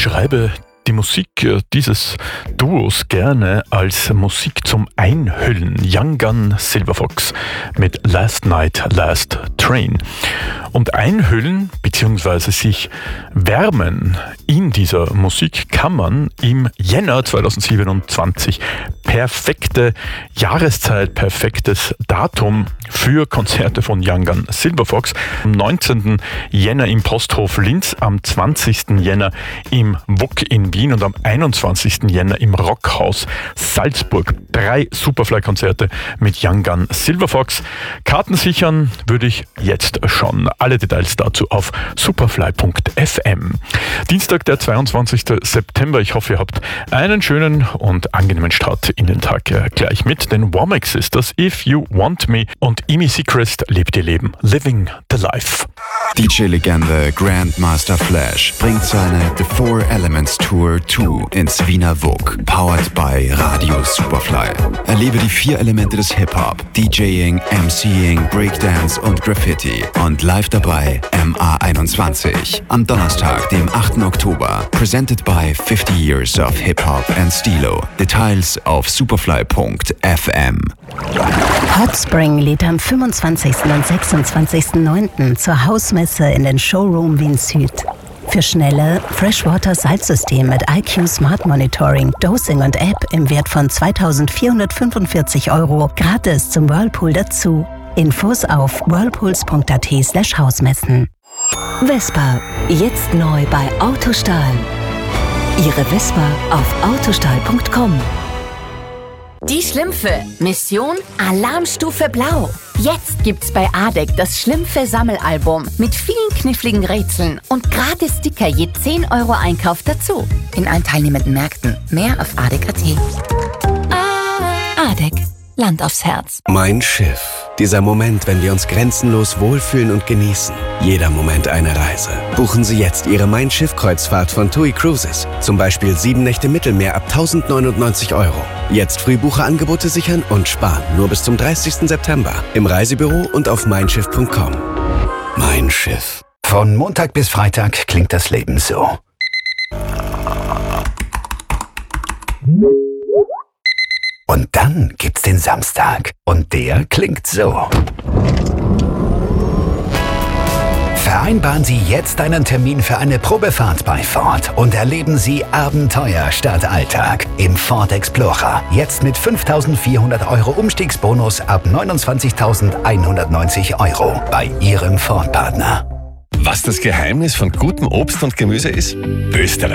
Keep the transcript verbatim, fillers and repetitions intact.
beschreibe die Musik dieses Duos gerne als Musik zum Einhüllen. Young Gun Silverfox mit Last Night, Last Train. Und einhüllen bzw. sich wärmen in dieser Musik kann man im Jänner zweitausendsiebenundzwanzig. Perfekte Jahreszeit, perfektes Datum für Konzerte von Young Gun Silverfox. Am neunzehnten Jänner im Posthof Linz, am zwanzigsten Jänner im W U K in Wien und am einundzwanzigsten Jänner im Rockhaus Salzburg. Drei Superfly-Konzerte mit Young Gun Silverfox. Karten sichern würde ich jetzt schon. Alle Details dazu auf superfly punkt f m. Dienstag, der zweiundzwanzigsten September. Ich hoffe, ihr habt einen schönen und angenehmen Start in den Tag gleich mit den Womack Sisters, If You Want Me, und Emi Seacrest, Lebt ihr Leben, Living the Life. D J-Legende Grandmaster Flash bringt seine The Four Elements Tour zwei ins Wiener W U K, powered by Radio Superfly. Erlebe die vier Elemente des Hip-Hop, DJing, MCing, Breakdance und Graffiti, und live dabei M A einundzwanzig. Am Donnerstag, dem achten Oktober, presented by fifty Years of Hip-Hop and Stilo. Details auf superfly punkt f m. Hot Spring lädt am fünfundzwanzigsten und sechsundzwanzigsten neunten zur Hausmesse in den Showroom Wien Süd. Für schnelle Freshwater-Salzsystem mit I Q Smart Monitoring, Dosing und App im Wert von zweitausendvierhundertfünfundvierzig Euro gratis zum Whirlpool dazu. Infos auf whirlpools punkt a t slash Hausmessen. Vespa, jetzt neu bei Autostahl. Ihre Vespa auf autostahl punkt com. Die Schlümpfe. Mission Alarmstufe Blau. Jetzt gibt's bei A D E C das Schlümpfe-Sammelalbum mit vielen kniffligen Rätseln und gratis Sticker je zehn Euro Einkauf dazu. In allen teilnehmenden Märkten. Mehr auf A D E C punkt a t. A D E C. Land aufs Herz. Mein Schiff. Dieser Moment, wenn wir uns grenzenlos wohlfühlen und genießen. Jeder Moment eine Reise. Buchen Sie jetzt Ihre Mein Schiff-Kreuzfahrt von T U I Cruises. Zum Beispiel sieben Nächte Mittelmeer ab tausendneunundneunzig Euro. Jetzt Frühbucherangebote sichern und sparen. Nur bis zum dreißigsten September. Im Reisebüro und auf mein schiff punkt com. Mein Schiff. Von Montag bis Freitag klingt das Leben so. Und dann gibt's den Samstag. Und der klingt so. Vereinbaren Sie jetzt einen Termin für eine Probefahrt bei Ford und erleben Sie Abenteuer statt Alltag im Ford Explorer. Jetzt mit fünftausendvierhundert Euro Umstiegsbonus ab neunundzwanzigtausendeinhundertneunzig Euro bei Ihrem Ford-Partner. Was das Geheimnis von gutem Obst und Gemüse ist? Österreich.